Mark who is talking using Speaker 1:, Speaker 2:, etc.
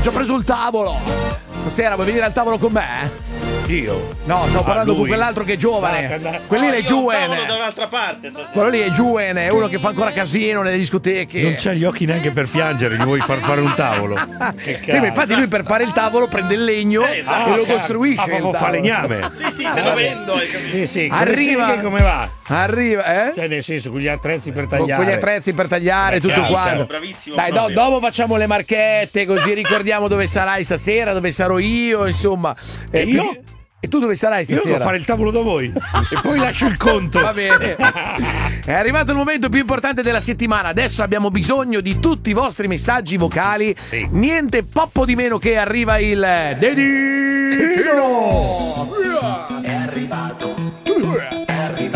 Speaker 1: ci ho preso il tavolo. Stasera vuoi venire al tavolo con me?
Speaker 2: Io?
Speaker 1: No, sto parlando con quell'altro che è giovane. Quelli è giovane.
Speaker 3: Da un'altra parte stasera.
Speaker 1: Quello lì è giovane, è uno che fa ancora casino nelle discoteche.
Speaker 2: Non c'ha gli occhi neanche per piangere, gli vuoi far fare un tavolo? Che
Speaker 1: sì, ma infatti lui per fare il tavolo prende il legno e lo costruisce.
Speaker 2: Ma fa legname.
Speaker 3: Sì, te lo vendo, hai capito?
Speaker 2: Sì,
Speaker 1: arriva.
Speaker 2: Come va?
Speaker 1: Arriva,
Speaker 2: Cioè, nel senso, con gli attrezzi per tagliare.
Speaker 1: Con gli attrezzi per tagliare, tutto quanto.
Speaker 3: Bravissimo.
Speaker 1: Dai, dopo facciamo le marchette, così ricordiamo dove sarai stasera, dove sarò io, insomma.
Speaker 2: E io?
Speaker 1: E tu dove sarai stasera?
Speaker 2: Io devo fare il tavolo da voi e poi lascio il conto.
Speaker 1: Va bene. È arrivato il momento più importante della settimana. Adesso abbiamo bisogno di tutti i vostri messaggi vocali. Sì. Niente poppo di meno che arriva il Dedicino.